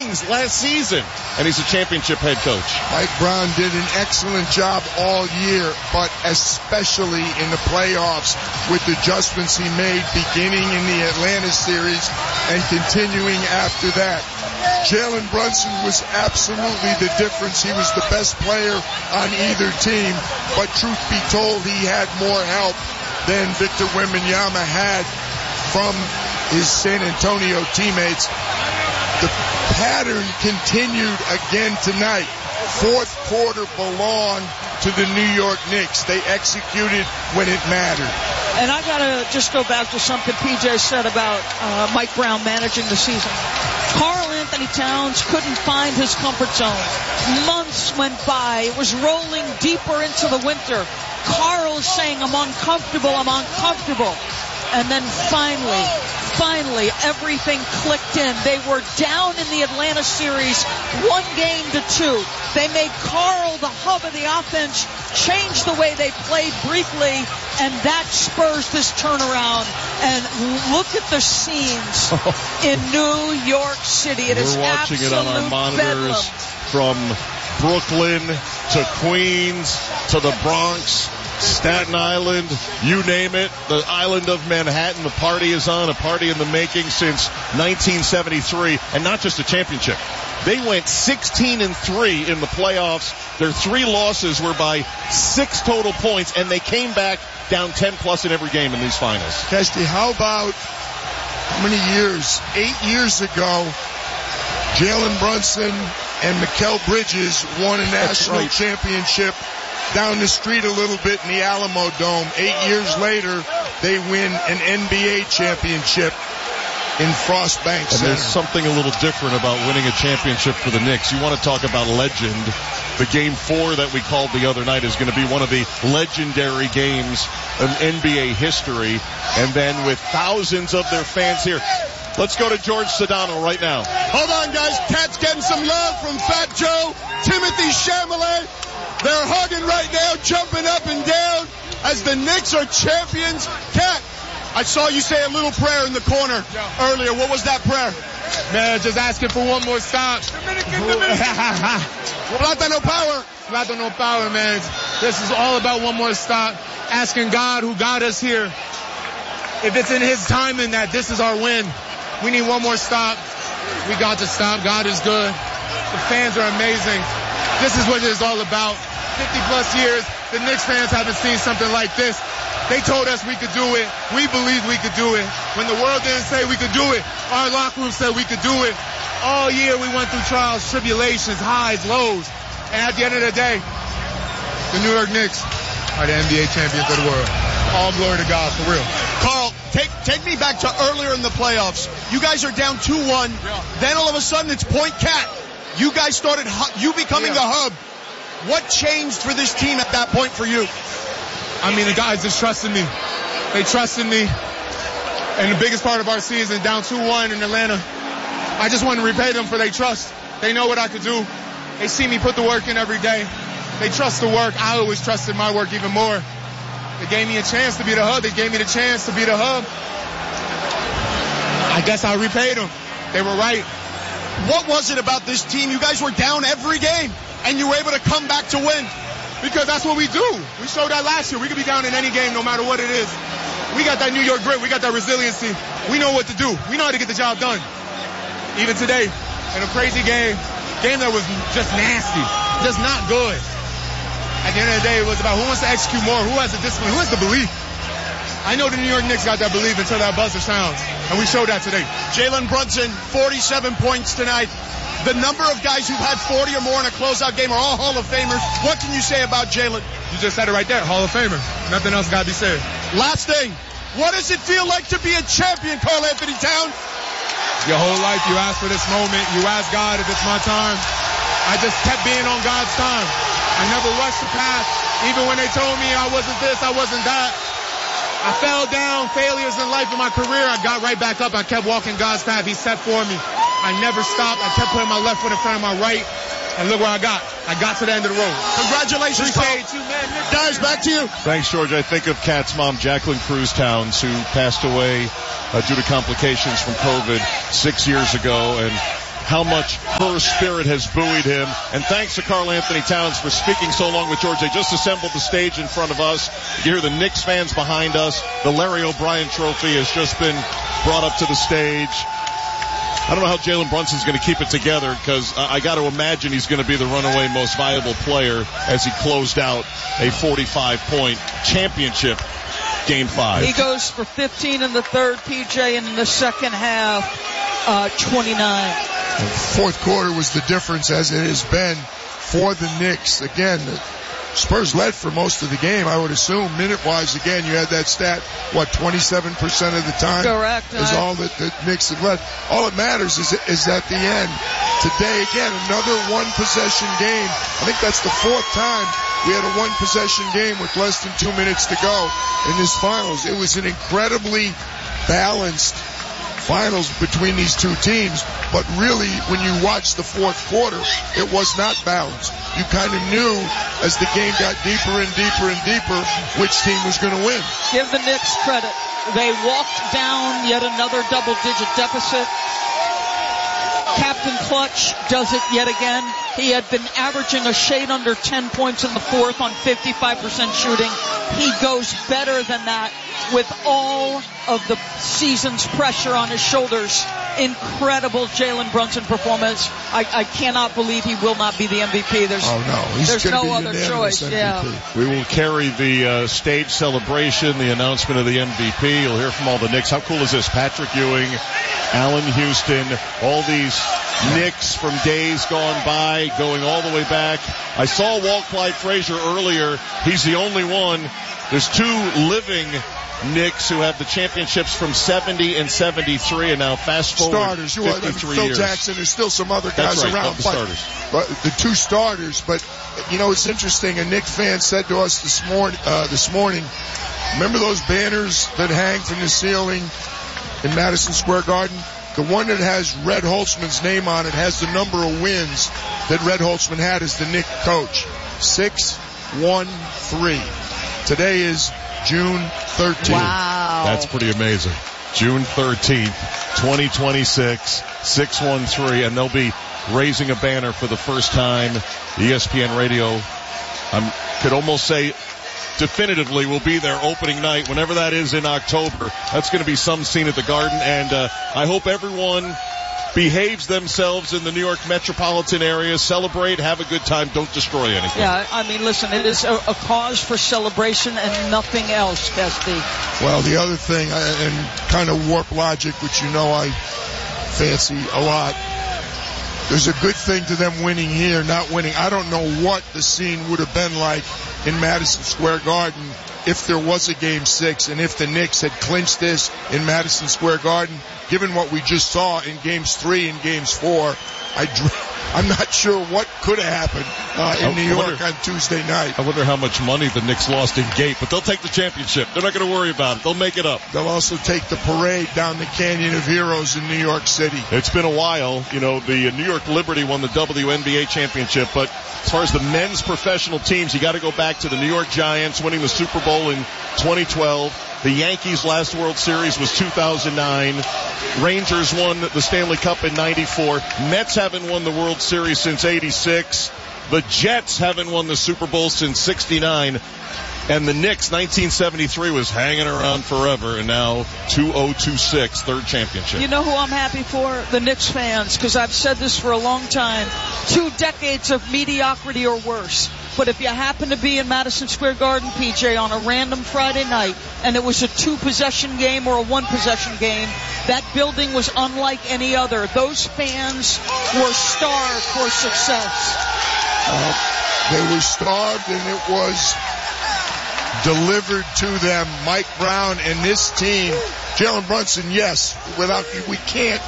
rings last season, and he's a championship head coach. Mike Brown did an excellent job all year, but especially in the playoffs with the adjustments he made beginning in the Atlanta series and continuing after that. Jalen Brunson was absolutely the difference. He was the best player on either team, but truth be told, he had more help than Victor Wembanyama had from his San Antonio teammates. The pattern continued again tonight. Fourth quarter belonged to the New York Knicks. They executed when it mattered. And I got to just go back to something PJ said about Mike Brown managing the season. Karl Anthony Towns couldn't find his comfort zone. Months went by. It was rolling deeper into the winter. Karl is saying, I'm uncomfortable. And then finally, everything clicked in. They were down in the Atlanta series 1-2. They made Karl the hub of the offense, changed the way they played briefly, and that spurs this turnaround. And look at the scenes in New York City. We're watching it on our monitors from Brooklyn to Queens to the Bronx, Staten Island, you name it, the island of Manhattan. The party is on, a party in the making since 1973, and not just a championship. They went 16-3 in the playoffs. Their 3 losses were by 6 total points, and they came back down 10+ in every game in these finals. Kesty, how about how many years? 8 years ago, Jalen Brunson and Mikal Bridges won a national championship down the street a little bit in the Alamo Dome. 8 years later, they win an NBA championship in Frost Bank Center. And there's something a little different about winning a championship for the Knicks. You want to talk about legend. The Game 4 that we called the other night is going to be one of the legendary games in NBA history. And then with thousands of their fans here. Let's go to George Sedano right now. Hold on, guys. Cat's getting some love from Fat Joe, Timothy Chalamet. They're hugging right now, jumping up and down as the Knicks are champions. Cat, I saw you say a little prayer in the corner earlier. What was that prayer? Man, just asking for one more stop. Dominican. Plátano power. Plátano power, man. This is all about one more stop. Asking God who got us here, if it's in his timing that this is our win, we need one more stop. We got to stop. God is good. The fans are amazing. This is what it is all about. 50+ years, the Knicks fans haven't seen something like this. They told us we could do it. We believed we could do it. When the world didn't say we could do it, our locker room said we could do it. All year we went through trials, tribulations, highs, lows. And at the end of the day, the New York Knicks are the NBA champions of the world. All glory to God, for real. Karl, take me back to earlier in the playoffs. You guys are down 2-1. Yeah. Then all of a sudden it's Point Cat. You guys started becoming the hub. What changed for this team at that point for you? I mean, the guys just trusted me. They trusted me. And the biggest part of our season, down 2-1 in Atlanta, I just want to repay them for their trust. They know what I could do. They see me put the work in every day. They trust the work. I always trusted my work even more. They gave me a chance to be the hub. They gave me the chance to be the hub. I guess I repaid them. They were right. What was it about this team? You guys were down every game, and you were able to come back to win. Because that's what we do. We showed that last year. We could be down in any game no matter what it is. We got that New York grit. We got that resiliency. We know what to do. We know how to get the job done. Even today, in a crazy game that was just nasty, just not good. At the end of the day, it was about who wants to execute more, who has the discipline, who has the belief. I know the New York Knicks got that belief until that buzzer sounds, and we showed that today. Jalen Brunson, 47 points tonight. The number of guys who've had 40 or more in a closeout game are all Hall of Famers. What can you say about Jalen? You just said it right there, Hall of Famer. Nothing else got to be said. Last thing, what does it feel like to be a champion, Karl Anthony Towns? Your whole life you ask for this moment. You ask God if it's my time. I just kept being on God's time. I never rushed the path. Even when they told me I wasn't this, I wasn't that. I fell down, failures in life in my career. I got right back up. I kept walking God's path. He set for me. I never stopped. I kept putting my left foot in front of my right. And look where I got. I got to the end of the road. Congratulations, Karl. Guys, back to you. Thanks, George. I think of Kat's mom, Jacqueline Cruz Towns, who passed away due to complications from COVID 6 years ago. And how much her spirit has buoyed him. And thanks to Karl Anthony Towns for speaking so long with George. They just assembled the stage in front of us. You hear the Knicks fans behind us. The Larry O'Brien Trophy has just been brought up to the stage. I don't know how Jalen Brunson's going to keep it together, because I got to imagine he's going to be the runaway most valuable player as he closed out a 45-point championship Game 5. He goes for 15 in the third, PJ, and in the second half, 29. The fourth quarter was the difference, as it has been for the Knicks. Again, the Spurs led for most of the game, I would assume. Minute-wise, again, you had that stat, 27% of the time? Correct. Is all that the Knicks have led. All that matters is at the end. Today, again, another one-possession game. I think that's the fourth time we had a one-possession game with less than 2 minutes to go in this finals. It was an incredibly balanced finals between these two teams, but really, when you watch the fourth quarter, it was not balanced. You kind of knew as the game got deeper and deeper and deeper which team was going to win. Give the Knicks credit. They walked down yet another double-digit deficit. Captain Clutch does it yet again. He had been averaging a shade under 10 points in the fourth on 55% shooting. He goes better than that with all of the season's pressure on his shoulders. Incredible Jalen Brunson performance. I cannot believe he will not be the MVP. There's no other choice. MVP. Yeah. We will carry the stage celebration, the announcement of the MVP. You'll hear from all the Knicks. How cool is this? Patrick Ewing, Allen Houston, all these Knicks from days gone by, going all the way back. I saw Walt Clyde Frazier earlier. He's the only one. There's two living Knicks who have the championships from 70 and 73, and now fast forward starters. 53 Phil years. Jackson, there's still some other guys around. But the two starters. But, it's interesting. A Knick fan said to us this morning, remember those banners that hang from the ceiling in Madison Square Garden? The one that has Red Holtzman's name on it has the number of wins that Red Holtzman had as the Knick coach. 6-1-3. Today is June 13th. Wow. That's pretty amazing. June 13th, 2026, 6-1-3, and they'll be raising a banner for the first time. ESPN Radio, could almost say definitively will be there opening night, whenever that is in October. That's going to be some scene at the Garden, and I hope everyone behaves themselves in the New York metropolitan area. Celebrate, have a good time, don't destroy anything. Yeah, listen, it is a cause for celebration and nothing else, Kesty. Well, the other thing, and kind of warp logic, which I fancy a lot, there's a good thing to them winning here, not winning. I don't know what the scene would have been like in Madison Square Garden if there was a Game 6 and if the Knicks had clinched this in Madison Square Garden. Given what we just saw in Games 3 and Games 4, I'm not sure what could have happened in New York on Tuesday night. I wonder how much money the Knicks lost in gate, but they'll take the championship. They're not going to worry about it. They'll make it up. They'll also take the parade down the Canyon of Heroes in New York City. It's been a while. The New York Liberty won the WNBA championship, but as far as the men's professional teams, you got to go back to the New York Giants winning the Super Bowl in 2012. The Yankees' last World Series was 2009. Rangers won the Stanley Cup in 94. Mets haven't won the World Series since 86. The Jets haven't won the Super Bowl since 69. And the Knicks, 1973, was hanging around forever, and now 2026, third championship. You know who I'm happy for? The Knicks fans, because I've said this for a long time. 2 decades of mediocrity or worse. But if you happen to be in Madison Square Garden, PJ, on a random Friday night, and it was a 2-possession game or a 1-possession game, that building was unlike any other. Those fans were starved for success. They were starved, and it was delivered to them. Mike Brown and this team. Jalen Brunson, yes, we can't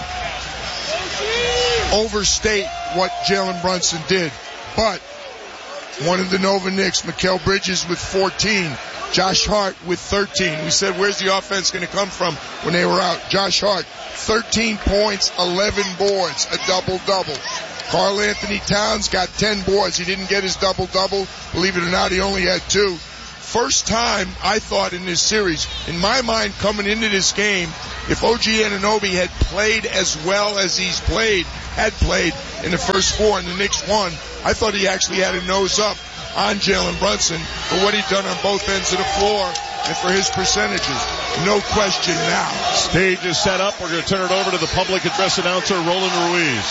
overstate what Jalen Brunson did. But one of the Nova Knicks, Mikal Bridges with 14, Josh Hart with 13. We said, where's the offense going to come from when they were out? Josh Hart, 13 points, 11 boards, a double-double. Karl Anthony Towns got 10 boards. He didn't get his double-double. Believe it or not, he only had 2. first time I thought in this series, in my mind coming into this game, if OG Anunoby had played as well as had played in the first 4 and the Knicks won, I thought he actually had a nose up on Jalen Brunson for what he'd done on both ends of the floor and for his percentages. No question now. Stage is set up. We're going to turn it over to the public address announcer, Roland Ruiz.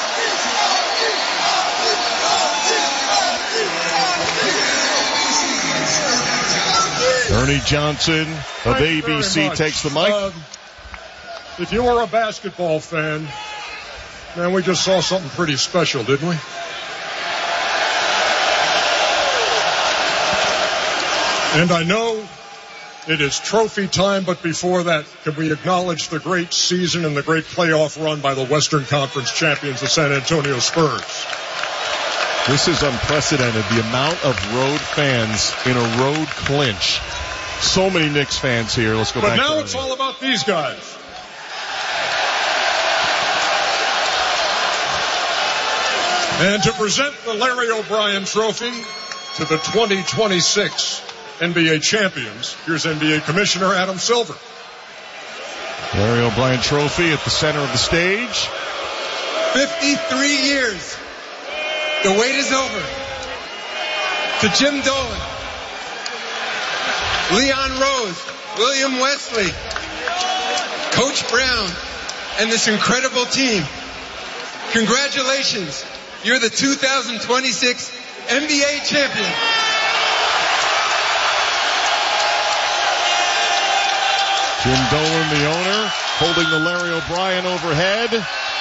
Ernie Johnson of ABC takes the mic. If you were a basketball fan, man, we just saw something pretty special, didn't we? And I know it is trophy time, but before that, can we acknowledge the great season and the great playoff run by the Western Conference champions, the San Antonio Spurs? This is unprecedented, the amount of road fans in a road clinch. So many Knicks fans here. Let's go back. But now it's all about these guys. And to present the Larry O'Brien Trophy to the 2026 NBA champions, here's NBA Commissioner Adam Silver. Larry O'Brien Trophy at the center of the stage. 53 years. The wait is over. To Jim Dolan, Leon Rose, William Wesley, Coach Brown, and this incredible team, congratulations. You're the 2026 NBA champion. Jim Dolan, the owner, holding the Larry O'Brien overhead.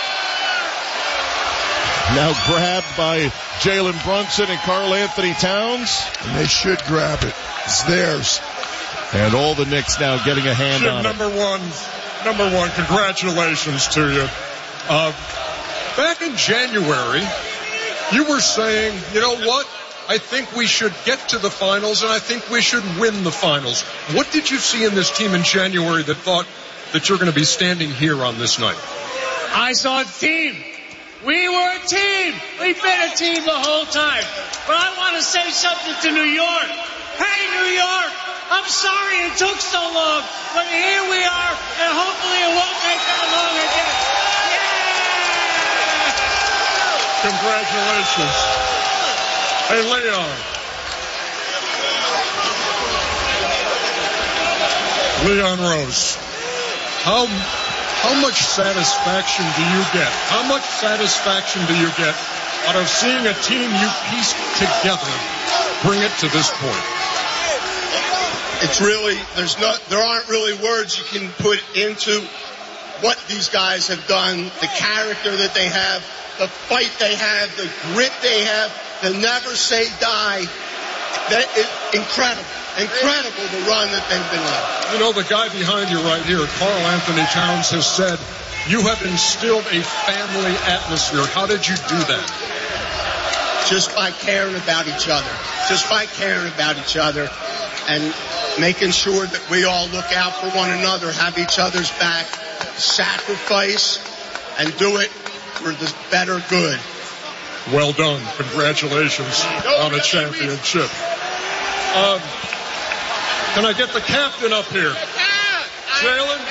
Now grabbed by Jalen Brunson and Karl Anthony Towns. And they should grab it. It's theirs. And all the Knicks now getting a hand Jim, on number one, congratulations to you. Back in January, you were saying, you know what? I think we should get to the finals, and I think we should win the finals. What did you see in this team in January that thought that you're going to be standing here on this night? I saw a team. We were a team. We've been a team the whole time. But I want to say something to New York. Hey, New York, I'm sorry it took so long, but here we are, and hopefully it won't take that long again. Yeah! Congratulations. Hey, Leon Rose, how much satisfaction do you get? How much satisfaction do you get out of seeing a team you pieced together bring it to this point? It's really, there aren't really words you can put into what these guys have done, the character that they have, the fight they have, the grit they have, the never say die. That is incredible the run that they've been on. You know, the guy behind you right here, Karl Anthony Towns, has said you have instilled a family atmosphere. How did you do that? Just by caring about each other. Just by caring about each other and making sure that we all look out for one another, have each other's back, sacrifice, and do it for the better good. Well done. Congratulations on a championship. Can I get the captain up here? Jalen?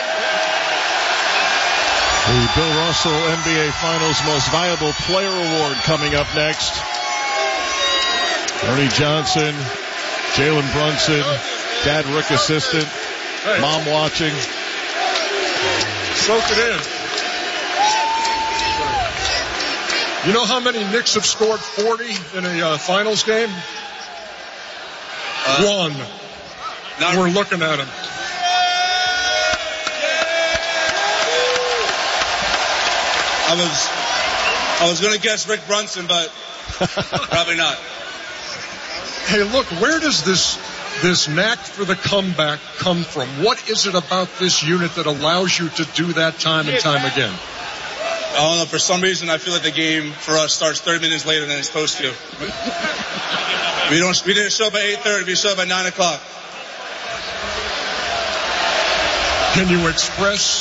The Bill Russell NBA Finals Most Valuable Player Award coming up next. Ernie Johnson, Jalen Brunson, Dad Rick assistant, Mom watching. Soak it in. You know how many Knicks have scored 40 in a finals game? One. We're looking at him. I was going to guess Rick Brunson, but probably not. Hey, look, where does this knack for the comeback come from? What is it about this unit that allows you to do that time and time again? I don't know. For some reason, I feel like the game for us starts 30 minutes later than it's supposed to. We didn't show up at 8:30. We showed up at 9 o'clock. Can you express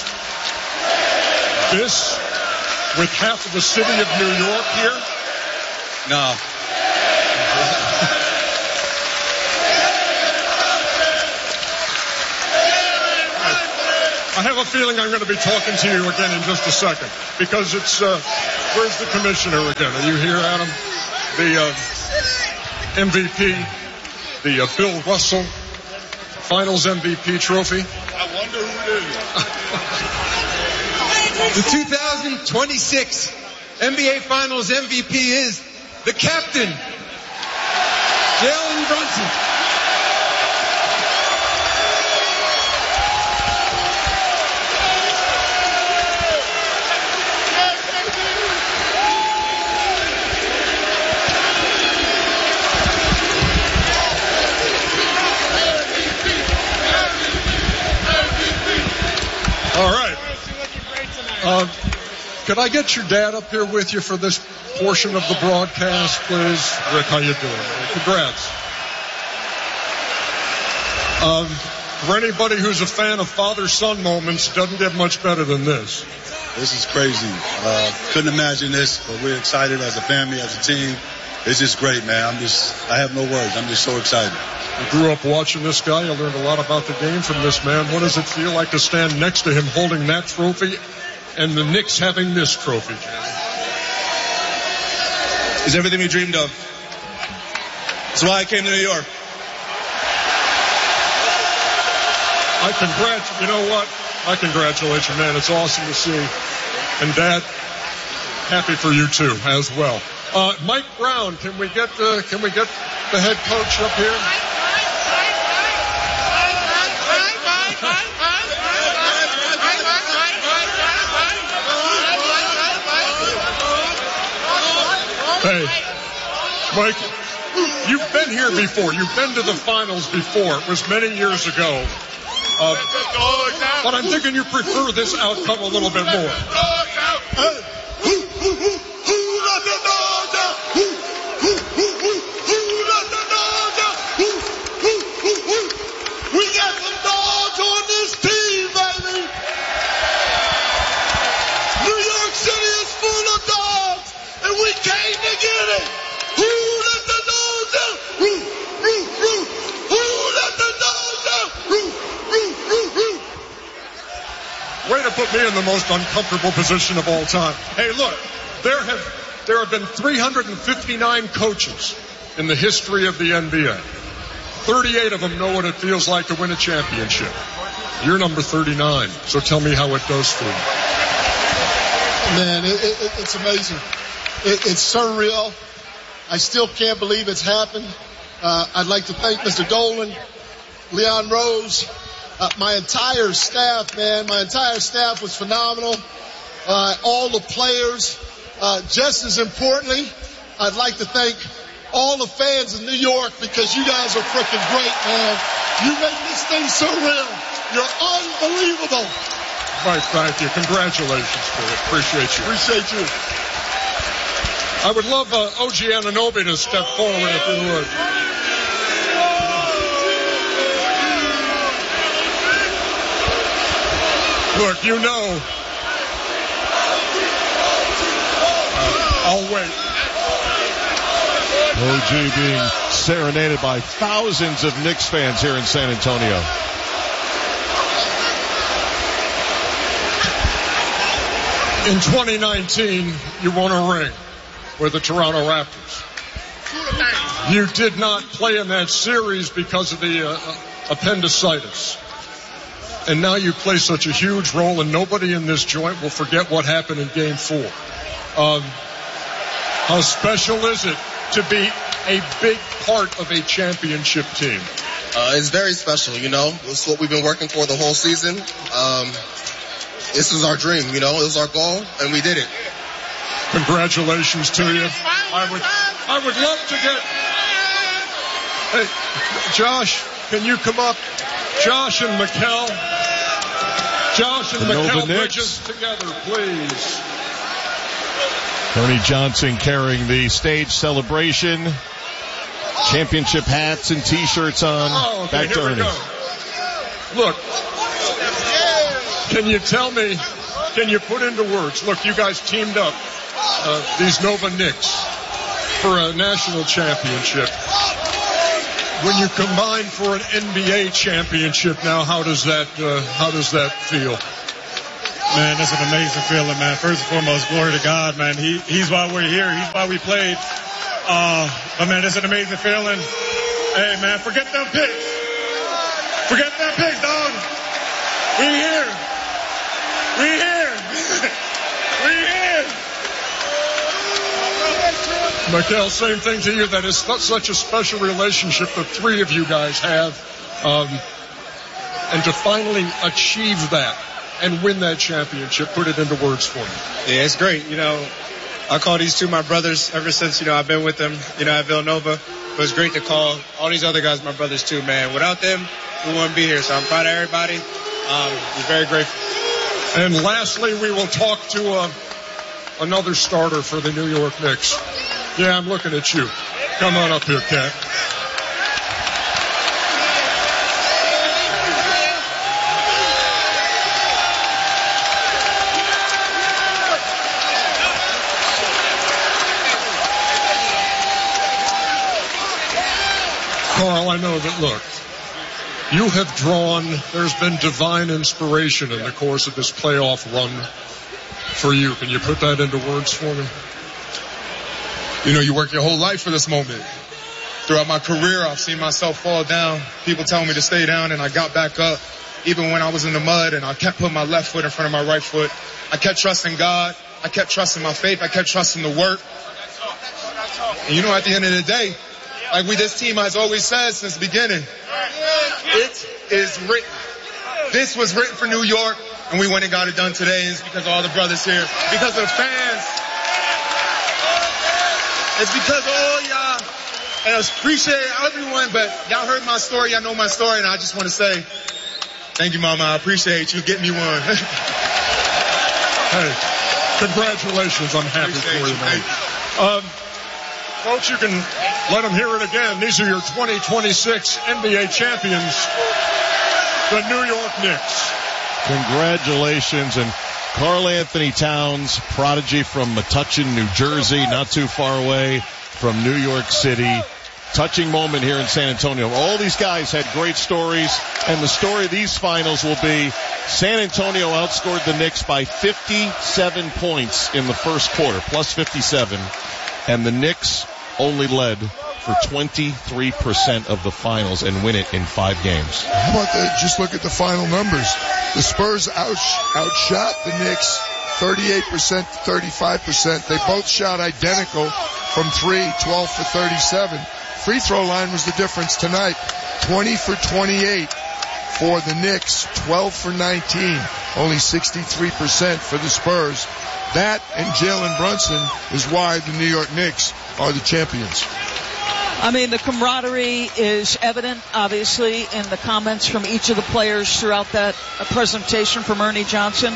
this with half of the city of New York here? No. I have a feeling I'm going to be talking to you again in just a second because it's, where's the commissioner again? Are you here, Adam? The MVP, the Bill Russell Finals MVP trophy. I wonder who it is. The 2026 NBA Finals MVP is the captain, Jalen Brunson. All right. Could I get your dad up here with you for this portion of the broadcast, please? Rick, how you doing? Congrats. For anybody who's a fan of father-son moments, doesn't get much better than this. This is crazy. Couldn't imagine this, but we're excited as a family, as a team. It's just great, man. I have no words. I'm just so excited. You grew up watching this guy. You learned a lot about the game from this man. What does it feel like to stand next to him holding that trophy and the Knicks having this trophy? It's everything we dreamed of. That's why I came to New York. You know what? I congratulate you, man. It's awesome to see. And Dad, happy for you too, as well. Mike Brown, can we get the head coach up here? Hey, Mike, you've been here before. You've been to the finals before. It was many years ago. But I'm thinking you prefer this outcome a little bit more. We got some dogs on this team, baby. New York City is full of dogs, and we came to get it. Who let the dogs out? Who let the dogs out? Way to put me in the most uncomfortable position of all time. Hey, look, there have been 359 coaches in the history of the NBA. 38 of them know what it feels like to win a championship. You're number 39, so tell me how it does for you. Man, it's amazing. It's surreal. I still can't believe it's happened. I'd like to thank Mr. Dolan, Leon Rose, my entire staff, man. My entire staff was phenomenal. All the players. Just as importantly, I'd like to thank all the fans in New York because you guys are freaking great, man. You make this thing so real. You're unbelievable. Mike, thank you. Congratulations, Bill. Appreciate you. Appreciate you. I would love OG Anunoby to step forward if you would. Look, you know. I'll wait. OG being serenaded by thousands of Knicks fans here in San Antonio. In 2019, you won a ring with the Toronto Raptors. You did not play in that series because of the appendicitis. And now you play such a huge role, and nobody in this joint will forget what happened in Game 4. How special is it to be a big part of a championship team? It's very special, you know. It's what we've been working for the whole season. This is our dream, you know. It was our goal, and we did it. Congratulations to you. I would love to get... Hey, Josh, can you come up? Josh and Mikal. Josh and Mikal Bridges together, please. Ernie Johnson carrying the stage celebration. Championship hats and T-shirts on. Oh, okay, back to Ernie. Look, can you tell me, can you put into words, look, you guys teamed up, these Nova Knicks, for a national championship. When you combine for an NBA championship now, how does that feel? Man, that's an amazing feeling, man. First and foremost, glory to God, man. He's why we're here. He's why we played. But, man, that's an amazing feeling. Hey, man, forget them picks. Forget them picks, dog. We here. We here. We here. Mikel, same thing to you. That is such a special relationship the three of you guys have. And to finally achieve that and win that championship, put it into words for me. Yeah, it's great. You know, I call these two my brothers ever since, you know, I've been with them, you know, at Villanova. But it's great to call all these other guys my brothers too, man. Without them, we wouldn't be here. So I'm proud of everybody. We're very grateful. And lastly, we will talk to another starter for the New York Knicks. Yeah, I'm looking at you. Come on up here, Cat. Carl, I know that, look, you have there's been divine inspiration in the course of this playoff run for you. Can you put that into words for me? You know, you work your whole life for this moment. Throughout my career, I've seen myself fall down. People telling me to stay down, and I got back up. Even when I was in the mud, and I kept putting my left foot in front of my right foot. I kept trusting God. I kept trusting my faith. I kept trusting the work. And you know, at the end of the day, like this team has always said since the beginning, it is written. This was written for New York, and we went and got it done today. And it's because of all the brothers here, because of the fans. It's because of all y'all. And I appreciate everyone, but y'all heard my story. Y'all know my story, and I just want to say thank you, Mama. I appreciate you. Get me one. Hey, congratulations. I'm happy for you, man. Folks, you can let them hear it again. These are your 2026 NBA champions, the New York Knicks. Congratulations. And Karl Anthony Towns, prodigy from Metuchen, New Jersey, not too far away from New York City. Touching moment here in San Antonio. All these guys had great stories, and the story of these finals will be San Antonio outscored the Knicks by 57 points in the first quarter, plus 57, and the Knicks only led for 23% of the finals and win it in 5 games. How about that? Just look at the final numbers. The Spurs outshot the Knicks 38% to 35%. They both shot identical from 3, 12 for 37. Free throw line was the difference tonight. 20 for 28 for the Knicks, 12 for 19. Only 63% for the Spurs. That and Jalen Brunson is why the New York Knicks are the champions. I mean, the camaraderie is evident, obviously, in the comments from each of the players throughout that presentation from Ernie Johnson.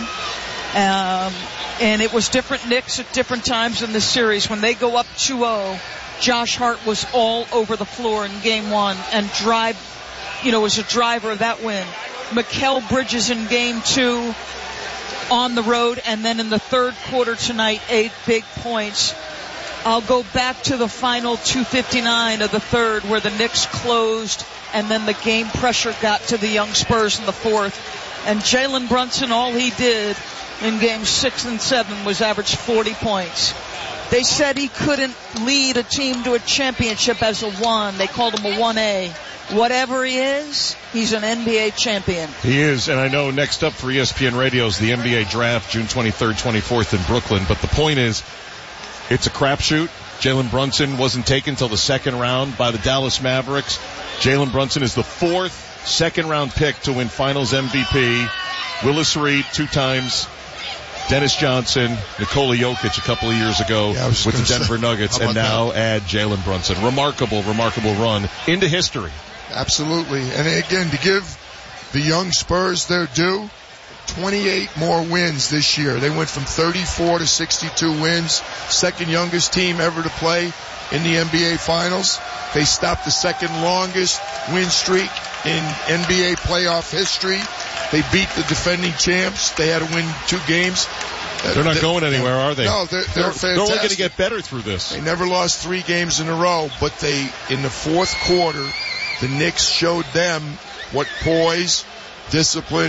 And it was different Knicks at different times in this series. When they go up 2-0, Josh Hart was all over the floor in game 1 and was a driver of that win. Mikal Bridges in game 2 on the road, and then in the third quarter tonight, 8 big points. I'll go back to the final 2:59 of the third where the Knicks closed and then the game pressure got to the young Spurs in the fourth. And Jalen Brunson, all he did in games 6 and 7 was average 40 points. They said he couldn't lead a team to a championship as a 1. They called him a 1A. Whatever he is, he's an NBA champion. He is, and I know next up for ESPN Radio is the NBA Draft, June 23rd, 24th in Brooklyn. But the point is, it's a crapshoot. Jalen Brunson wasn't taken till the second round by the Dallas Mavericks. Jalen Brunson is the 4th second-round pick to win Finals MVP. Willis Reed 2 times. Dennis Johnson, Nikola Jokic a couple of years ago with the Denver Nuggets, and now add Jalen Brunson. Remarkable run into history. Absolutely. And again, to give the young Spurs their due, 28 more wins this year. They went from 34 to 62 wins. Second youngest team ever to play in the NBA Finals. They stopped the second longest win streak in NBA playoff history. They beat the defending champs. They had to win 2 games. They're not going anywhere, are they? No, they're fantastic. They're only going to get better through this. They never lost 3 games in a row, but in the fourth quarter, the Knicks showed them what poise, discipline,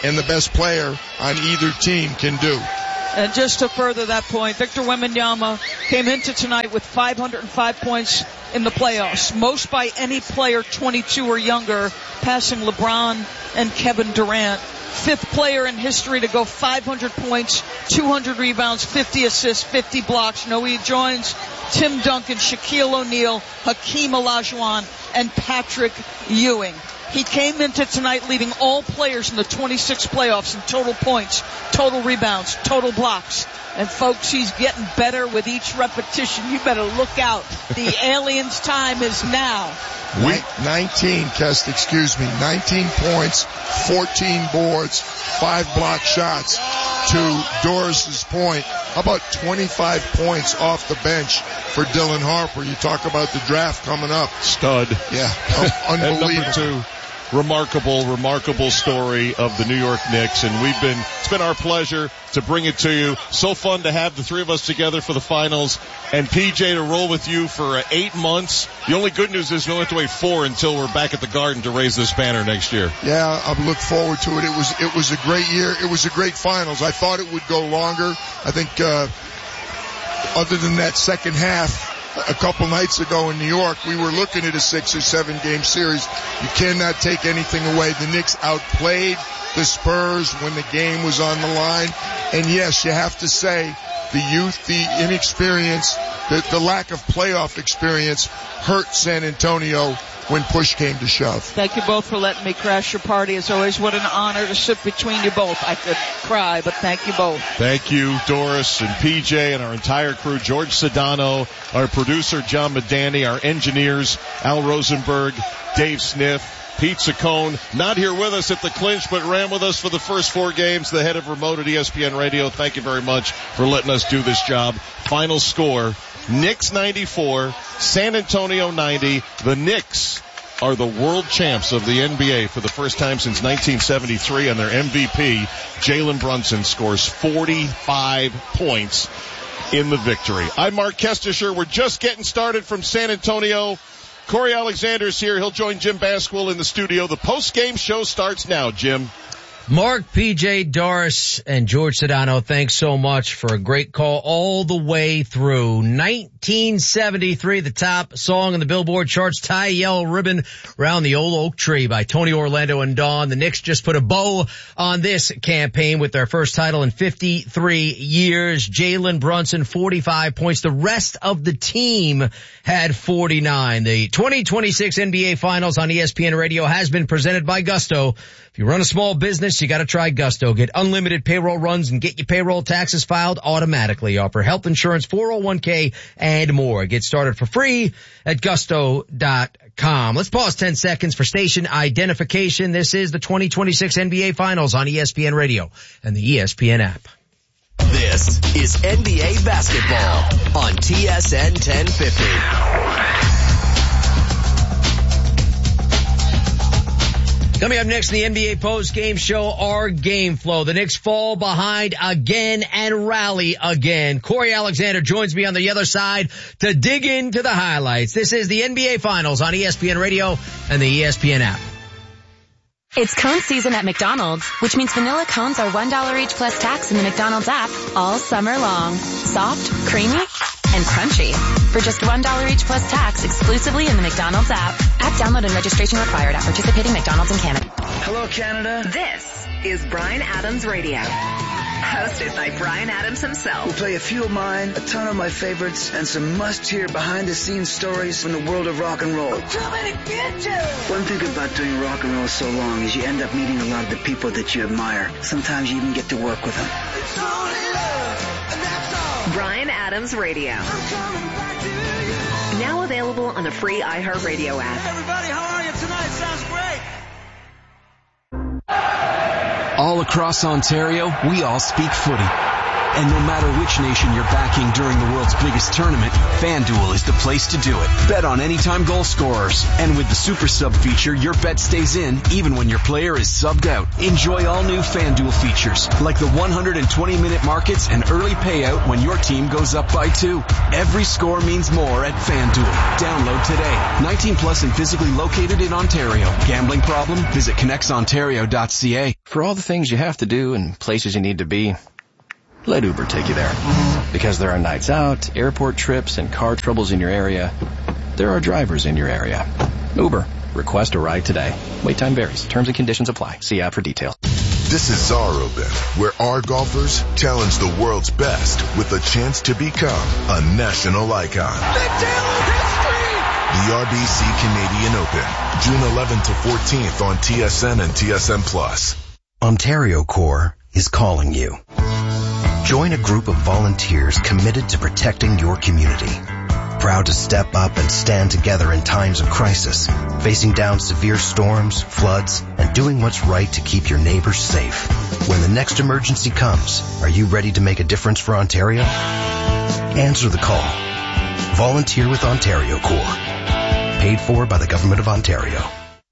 and the best player on either team can do. And just to further that point, Victor Wembanyama came into tonight with 505 points in the playoffs, most by any player 22 or younger, passing LeBron and Kevin Durant. Fifth player in history to go 500 points, 200 rebounds, 50 assists, 50 blocks. He joins Tim Duncan, Shaquille O'Neal, Hakeem Olajuwon, and Patrick Ewing. He came into tonight leading all players in the 26 playoffs in total points, total rebounds, total blocks. And folks, he's getting better with each repetition. You better look out. The alien's time is now. 19 points, 14 boards, 5 block shots. To Doris's point, how about 25 points off the bench for Dylan Harper? You talk about the draft coming up. Stud. Yeah, unbelievable. And number 2. Remarkable story of the New York Knicks, and it's been our pleasure to bring it to you. So fun to have the three of us together for the finals, and PJ to roll with you for 8 months. The only good news is we only have to wait 4 until we're back at the Garden to raise this banner next year. Yeah, I look forward to it. It was a great year. It was a great finals. I thought it would go longer. I think, other than that second half, a couple nights ago in New York, we were looking at a 6 or 7 game series. You cannot take anything away. The Knicks outplayed the Spurs when the game was on the line. And yes, you have to say the youth, the inexperience, the lack of playoff experience hurt San Antonio when push came to shove. Thank you both for letting me crash your party. As always, what an honor to sit between you both. I could cry, but thank you both. Thank you, Doris and PJ and our entire crew, George Sedano, our producer, John Medani, our engineers, Al Rosenberg, Dave Sniff, Pete Saccone, not here with us at the clinch, but ran with us for the first 4 games, the head of remote at ESPN Radio. Thank you very much for letting us do this job. Final score, Knicks 94, San Antonio 90. The Knicks are the world champs of the NBA for the first time since 1973, and their MVP, Jalen Brunson, scores 45 points in the victory. I'm Mark Kestisher. We're just getting started from San Antonio. Corey Alexander's here. He'll join Jim Basquill in the studio. The post-game show starts now, Jim. Mark, PJ, Doris, and George Sedano, thanks so much for a great call all the way through. 1973, the top song on the Billboard charts, Tie a Yellow Ribbon Around the Old Oak Tree by Tony Orlando and Dawn. The Knicks just put a bow on this campaign with their first title in 53 years. Jalen Brunson, 45 points. The rest of the team had 49. The 2026 NBA Finals on ESPN Radio has been presented by Gusto. If you run a small business, you gotta try Gusto. Get unlimited payroll runs and get your payroll taxes filed automatically. Offer health insurance, 401k, and more. Get started for free at gusto.com. Let's pause 10 seconds for station identification. This is the 2026 NBA Finals on ESPN Radio and the ESPN app. This is NBA basketball on TSN 1050. Coming up next in the NBA post-game show, our game flow. The Knicks fall behind again and rally again. Corey Alexander joins me on the other side to dig into the highlights. This is the NBA Finals on ESPN Radio and the ESPN app. It's cone season at McDonald's, which means vanilla cones are $1 each plus tax in the McDonald's app all summer long. Soft, creamy, and crunchy. For just $1 each plus tax exclusively in the McDonald's app. App download and registration required at participating McDonald's in Canada. Hello, Canada. This is Bryan Adams Radio. Hosted by Bryan Adams himself. We'll play a few of mine, a ton of my favorites, and some must-hear behind-the-scenes stories from the world of rock and roll. One thing about doing rock and roll so long is you end up meeting a lot of the people that you admire. Sometimes you even get to work with them. Bryan Adams Radio. Now available on the free iHeartRadio app. Everybody, how are you tonight? Sounds great. All across Ontario, we all speak footy. And no matter which nation you're backing during the world's biggest tournament, FanDuel is the place to do it. Bet on anytime goal scorers. And with the Super Sub feature, your bet stays in even when your player is subbed out. Enjoy all new FanDuel features, like the 120-minute markets and early payout when your team goes up by 2. Every score means more at FanDuel. Download today. 18 plus and physically located in Ontario. Gambling problem? Visit connectsontario.ca. For all the things you have to do and places you need to be, let Uber take you there. Because there are nights out, airport trips, and car troubles in your area. There are drivers in your area. Uber. Request a ride today. Wait time varies. Terms and conditions apply. See app for details. This is Czar Open, where our golfers challenge the world's best with a chance to become a national icon. The RBC Canadian Open, June 11th to 14th on TSN and TSN+. Ontario Corps is calling you. Join a group of volunteers committed to protecting your community. Proud to step up and stand together in times of crisis, facing down severe storms, floods, and doing what's right to keep your neighbors safe. When the next emergency comes, are you ready to make a difference for Ontario? Answer the call. Volunteer with Ontario Corps. Paid for by the Government of Ontario.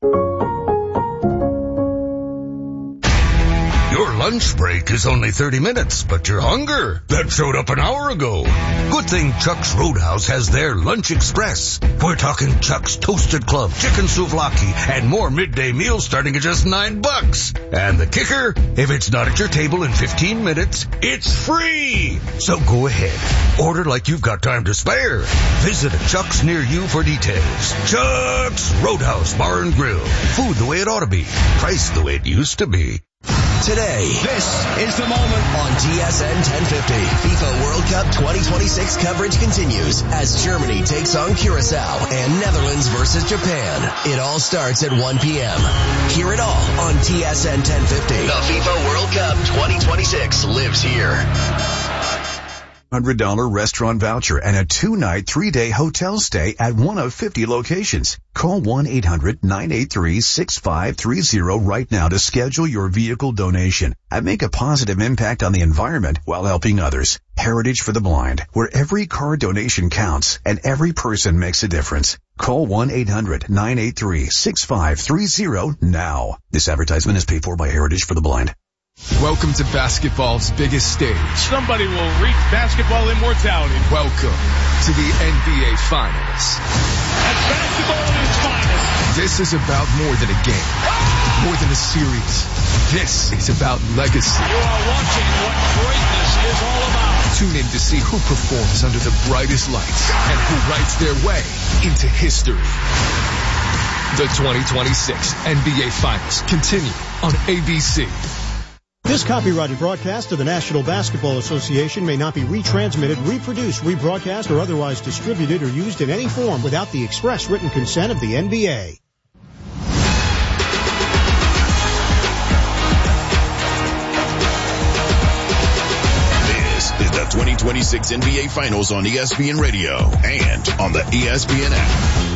Your lunch break is only 30 minutes, but your hunger, that showed up an hour ago. Good thing Chuck's Roadhouse has their Lunch Express. We're talking Chuck's Toasted Club, chicken souvlaki, and more midday meals starting at just $9. And the kicker, if it's not at your table in 15 minutes, it's free. So go ahead. Order like you've got time to spare. Visit a Chuck's near you for details. Chuck's Roadhouse Bar and Grill. Food the way it ought to be. Price the way it used to be. Today, this is the moment on TSN 1050. FIFA World Cup 2026 coverage continues as Germany takes on Curacao and Netherlands versus Japan. It all starts at 1 p.m. Hear it all on TSN 1050. The FIFA World Cup 2026 lives here. $100 restaurant voucher and a 2-night, 3-day hotel stay at one of 50 locations. Call 1-800-983-6530 right now to schedule your vehicle donation and make a positive impact on the environment while helping others. Heritage for the Blind, where every car donation counts and every person makes a difference. Call 1-800-983-6530 now. This advertisement is paid for by Heritage for the Blind. Welcome to basketball's biggest stage. Somebody will reach basketball immortality. Welcome to the NBA Finals. That's basketball at its finest. This is about more than a game, more than a series. This is about legacy. You are watching what greatness is all about. Tune in to see who performs under the brightest lights and who writes their way into history. The 2026 NBA Finals continue on ABC. This copyrighted broadcast of the National Basketball Association may not be retransmitted, reproduced, rebroadcast, or otherwise distributed or used in any form without the express written consent of the NBA. This is the 2026 NBA Finals on ESPN Radio and on the ESPN app.